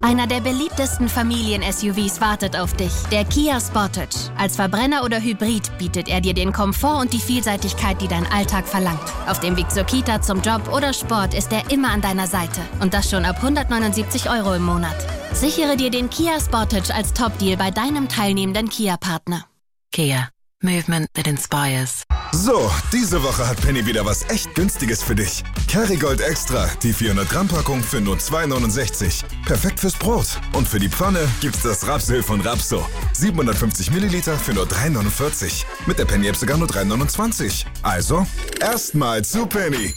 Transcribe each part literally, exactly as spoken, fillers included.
Einer der beliebtesten Familien-S U Vs wartet auf dich, der Kia Sportage. Als Verbrenner oder Hybrid bietet er dir den Komfort und die Vielseitigkeit, die dein Alltag verlangt. Auf dem Weg zur Kita, zum Job oder Sport ist er immer an deiner Seite. Und das schon ab hundertneunundsiebzig Euro im Monat. Sichere dir den Kia Sportage als Top-Deal bei deinem teilnehmenden Kia-Partner. Kia. Movement that inspires. So, diese Woche hat Penny wieder was echt Günstiges für dich. Kerrygold Extra, die vierhundert Gramm Packung für nur zwei neunundsechzig. Perfekt fürs Brot. Und für die Pfanne gibt's das Rapsöl von Rapso. siebenhundertfünfzig Milliliter für nur drei neunundvierzig. Mit der Penny-App sogar nur drei neunundzwanzig. Also, erstmal zu Penny.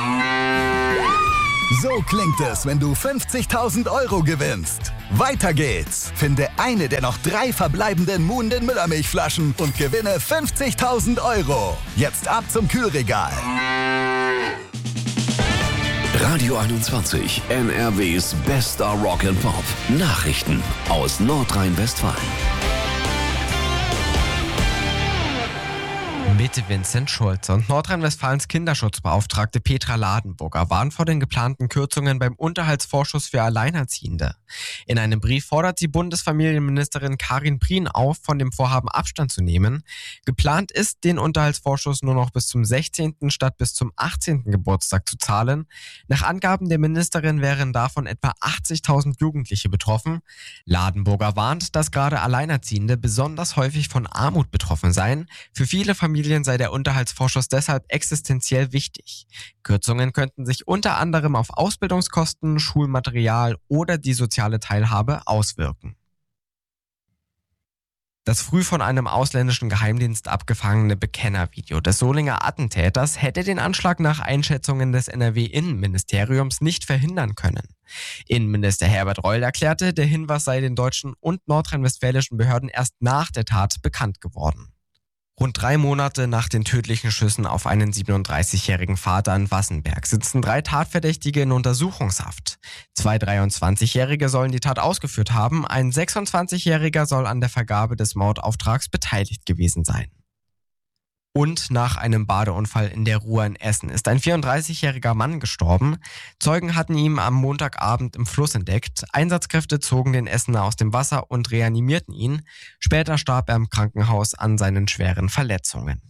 So klingt es, wenn du fünfzigtausend Euro gewinnst. Weiter geht's. Finde eine der noch drei verbleibenden Moon den Müllermilchflaschen und gewinne fünfzigtausend Euro. Jetzt ab zum Kühlregal. Radio einundzwanzig, N R Ws bester Rock and Pop. Nachrichten aus Nordrhein-Westfalen. Mit Vincent Schulze und Nordrhein-Westfalens Kinderschutzbeauftragte Petra Ladenburger warnen vor den geplanten Kürzungen beim Unterhaltsvorschuss für Alleinerziehende. In einem Brief fordert sie Bundesfamilienministerin Karin Prien auf, von dem Vorhaben Abstand zu nehmen. Geplant ist, den Unterhaltsvorschuss nur noch bis zum sechzehnten statt bis zum achtzehnten Geburtstag zu zahlen. Nach Angaben der Ministerin wären davon etwa achtzigtausend Jugendliche betroffen. Ladenburger warnt, dass gerade Alleinerziehende besonders häufig von Armut betroffen seien. Für viele Familien sei der Unterhaltsvorschuss deshalb existenziell wichtig. Kürzungen könnten sich unter anderem auf Ausbildungskosten, Schulmaterial oder die soziale Teilhabe auswirken. Das früh von einem ausländischen Geheimdienst abgefangene Bekennervideo des Solinger Attentäters hätte den Anschlag nach Einschätzungen des N R W-Innenministeriums nicht verhindern können. Innenminister Herbert Reul erklärte, der Hinweis sei den deutschen und nordrhein-westfälischen Behörden erst nach der Tat bekannt geworden. Rund drei Monate nach den tödlichen Schüssen auf einen siebenunddreißigjährigen Vater in Wassenberg sitzen drei Tatverdächtige in Untersuchungshaft. Zwei dreiundzwanzigjährige sollen die Tat ausgeführt haben, ein sechsundzwanzigjähriger soll an der Vergabe des Mordauftrags beteiligt gewesen sein. Und nach einem Badeunfall in der Ruhr in Essen ist ein vierunddreißigjähriger Mann gestorben. Zeugen hatten ihn am Montagabend im Fluss entdeckt. Einsatzkräfte zogen den Essener aus dem Wasser und reanimierten ihn. Später starb er im Krankenhaus an seinen schweren Verletzungen.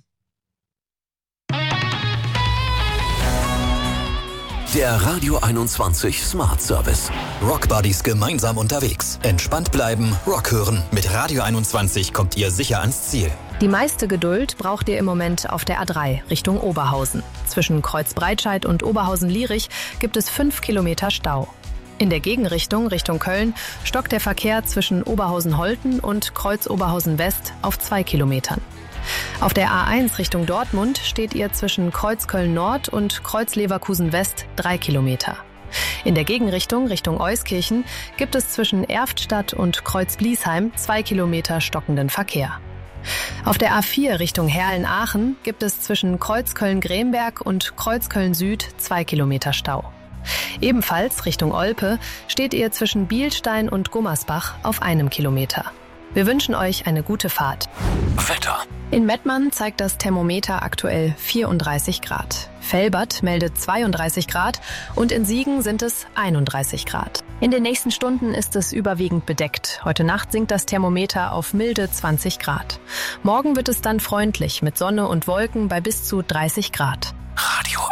Der Radio einundzwanzig Smart Service. Rock Buddies gemeinsam unterwegs. Entspannt bleiben, Rock hören. Mit Radio einundzwanzig kommt ihr sicher ans Ziel. Die meiste Geduld braucht ihr im Moment auf der A drei Richtung Oberhausen. Zwischen Kreuzbreitscheid und Oberhausen-Lierich gibt es fünf Kilometer Stau. In der Gegenrichtung, Richtung Köln, stockt der Verkehr zwischen Oberhausen-Holten und Kreuz-Oberhausen-West auf zwei Kilometern. Auf der A eins Richtung Dortmund steht ihr zwischen Kreuz-Köln-Nord und Kreuz-Leverkusen-West drei Kilometer. In der Gegenrichtung, Richtung Euskirchen, gibt es zwischen Erftstadt und Kreuz-Bliesheim zwei Kilometer stockenden Verkehr. Auf der A vier Richtung Herlen-Aachen gibt es zwischen Kreuz-Köln-Gremberg und Kreuz-Köln-Süd zwei Kilometer Stau. Ebenfalls Richtung Olpe steht ihr zwischen Bielstein und Gummersbach auf einem Kilometer. Wir wünschen euch eine gute Fahrt. Wetter. In Mettmann zeigt das Thermometer aktuell vierunddreißig Grad. Velbert meldet zweiunddreißig Grad und in Siegen sind es einunddreißig Grad. In den nächsten Stunden ist es überwiegend bedeckt. Heute Nacht sinkt das Thermometer auf milde zwanzig Grad. Morgen wird es dann freundlich mit Sonne und Wolken bei bis zu dreißig Grad. Radio